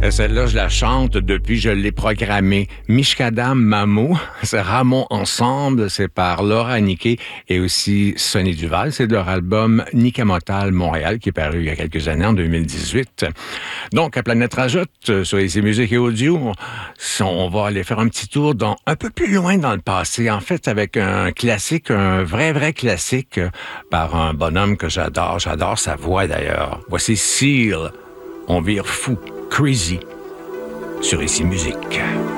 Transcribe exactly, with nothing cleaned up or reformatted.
Et celle-là, je la chante depuis, je l'ai programmée. Mishkadam Mamo, c'est Ramon Ensemble, c'est par Laura Niquet et aussi Sonny Duval. C'est de leur album Nikamotal Montréal qui est paru il y a quelques années, en deux mille dix-huit. Donc, à Planète Rajoute, sur ici Musique et Audio, on va aller faire un petit tour dans, un peu plus loin dans le passé. En fait, avec un classique, un vrai, vrai classique par un bonhomme que j'adore. J'adore sa voix d'ailleurs. Voici Seal. On vire fou. Crazy sur Ici Musique.